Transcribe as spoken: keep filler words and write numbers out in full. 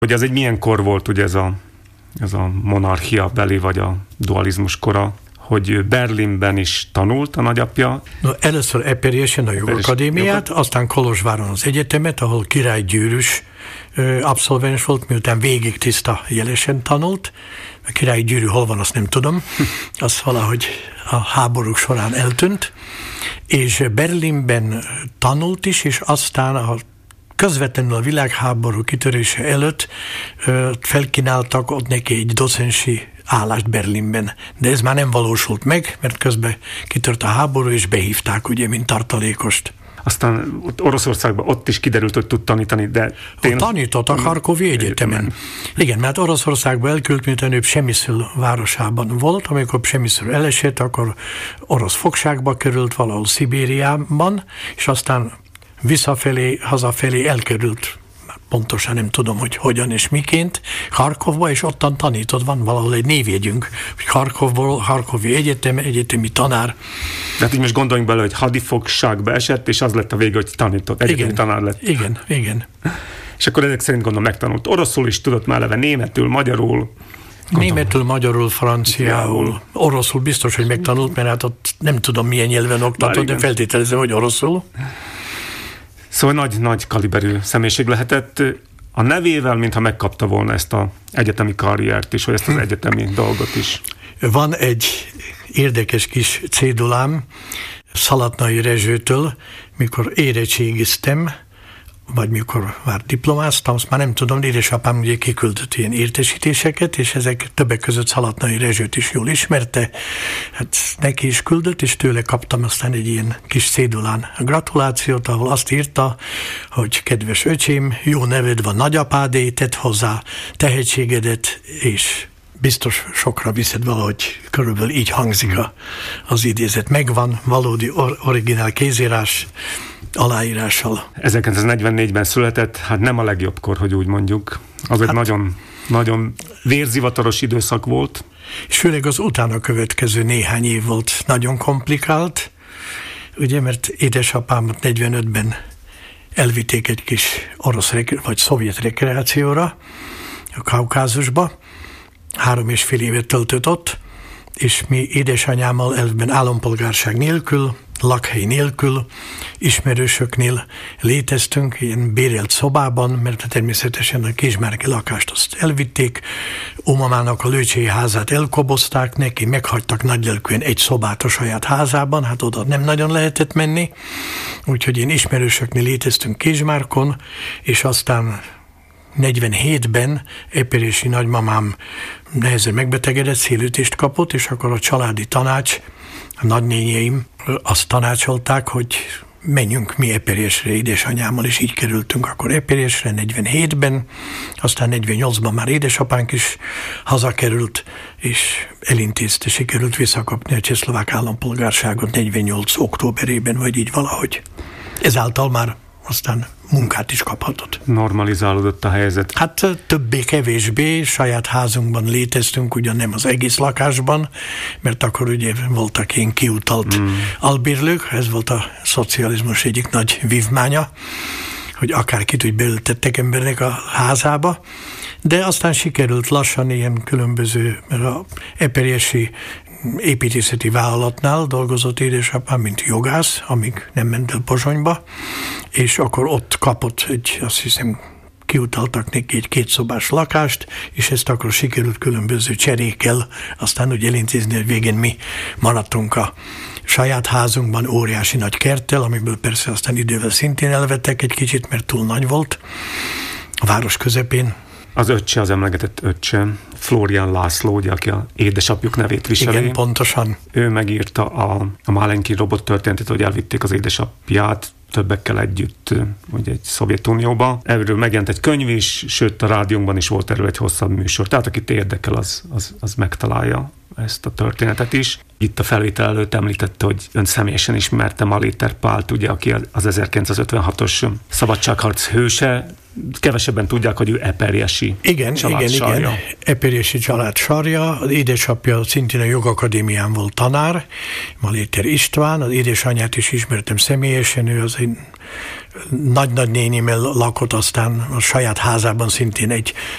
Hogy ez egy milyen kor volt, ugye ez a, ez a monarchia beli, vagy a dualizmus kora, hogy Berlinben is tanult a nagyapja. No, először Eperjesen a jogakadémiát, jog... aztán Kolozsváron az egyetemet, ahol Király Győrűs abszolvens volt, miután végig tiszta jelesen tanult. A Király Győrű hol van, azt nem tudom. Az valahogy a háborúk során eltűnt. És Berlinben tanult is, és aztán a közvetlenül a világháború kitörése előtt felkínáltak ott neki egy docensi állást Berlinben. De ez már nem valósult meg, mert közben kitört a háború, és behívták, ugye, mint tartalékost. Aztán ott Oroszországban ott is kiderült, hogy tud tanítani, de... Tény... Tanított a Harkovi Egyetemen. Igen, mert Oroszországba elküldt, miután ő Przemyszl városában volt, amikor Przemyszl elesett, akkor orosz fogságba került valahol Szibériában, és aztán visszafelé, hazafelé elkerült, pontosan nem tudom, hogy hogyan és miként, Harkovba, és ottan tanított, van valahol egy névjegyünk, hogy Harkovból, Harkovi Egyetem, egyetemi tanár. De hát így most gondoljunk bele, hogy hadifogságba esett, és az lett a vége, hogy tanított, egyetemi igen, tanár lett. Igen, igen. És akkor ezek szerint gondolom megtanult oroszul is, tudott már eleve németül, magyarul. Gondolom. Németül, magyarul, franciául, oroszul biztos, hogy megtanult, mert hát ott nem tudom milyen nyelven oktatott, de feltételezem, hogy oroszul. Szóval nagy-nagy kaliberű személyiség lehetett. A nevével, mintha megkapta volna ezt az egyetemi karriert is, vagy ezt az egyetemi dolgot is. Van egy érdekes kis cédulám Szalatnai Rezsőtől, mikor érettségiztem, vagy mikor már diplomáztam, azt már nem tudom, édesapám ugye kiküldött ilyen értesítéseket, és ezek többek között Szalatnai Rezsőt is jól ismerte, hát neki is küldött, és tőle kaptam aztán egy ilyen kis cédulán gratulációt, ahol azt írta, hogy kedves öcsém, jó neved van nagyapádé, tedd hozzá tehetségedet, és biztos sokra viszed, valahogy körülbelül így hangzik a, az idézet. Megvan, valódi or, originál kézírás, aláírással. ezerkilencszáznegyvennégyben született, hát nem a legjobb kor, hogy úgy mondjuk. Az hát, egy nagyon, nagyon vérzivataros időszak volt. És főleg az utána következő néhány év volt nagyon komplikált, ugye, mert édesapámat negyvenötben elvitték egy kis orosz vagy szovjet rekreációra, a Kaukázusba. Három és fél évet töltött ott, és mi édesanyámmal elvben állampolgárság nélkül, lakhely nélkül, ismerősöknél léteztünk, ilyen bérelt szobában, mert természetesen a kismárki lakást azt elvitték, ómamának a lőcsei házát elkobozták neki, meghagytak nagylelkűen egy szobát a saját házában, hát oda nem nagyon lehetett menni, úgyhogy én ismerősöknél léteztünk Kismárkon, és aztán negyvenhétben eperjesi nagymamám nehezen megbetegedett, szélütést kapott, és akkor a családi tanács, a nagynényeim azt tanácsolták, hogy menjünk mi Eperjesre édesanyámmal, és így kerültünk akkor Eperjesre negyvenhétben, aztán negyvennyolcban már édesapánk is hazakerült, és elintézte, sikerült visszakapni a csehszlovák állampolgárságot negyvennyolc októberében, vagy így valahogy. Ezáltal már aztán munkát is kaphatott. Normalizálódott a helyzet. Hát többé-kevésbé saját házunkban léteztünk, ugyan nem az egész lakásban, mert akkor ugye voltak ilyen kiutalt mm. albérlők, ez volt a szocializmus egyik nagy vívmánya, hogy akárkit úgy beültettek embernek a házába, de aztán sikerült lassan ilyen különböző, mert a eperjesi építészeti vállalatnál dolgozott édesapám, mint jogász, amíg nem ment el Pozsonyba, és akkor ott kapott egy, azt hiszem, kiutaltak neki egy kétszobás lakást, és ezt akkor sikerült különböző cserékkel aztán úgy elintézni, hogy végén mi maradtunk a saját házunkban óriási nagy kerttel, amiből persze aztán idővel szintén elvettek egy kicsit, mert túl nagy volt a város közepén. Az öccse, az emlegetett öccse, Flórián László, ugye, aki a édesapjuk nevét viseli. Igen, pontosan. Ő megírta a, a Málenki robot történetet, hogy elvitték az édesapját többekkel együtt ugye, egy Szovjetunióba. Erről megjelent egy könyv is, sőt a rádiónkban is volt erről egy hosszabb műsor. Tehát akit érdekel, az, az, az megtalálja ezt a történetet is. Itt a felvétel előtt említette, hogy ön személyesen ismerte Maléter Pált, ugye, aki az ezerkilencszázötvenhatos szabadságharc hőse. Kevesebben tudják, hogy ő eperjesi igen, család igen, sarja. Igen, eperjesi család sarja. Az édesapja szintén a jogakadémián volt tanár, Maléter István, az édesanyját is ismertem személyesen, ő az én nagy-nagy nénimmel lakott, aztán a saját házában szintén egy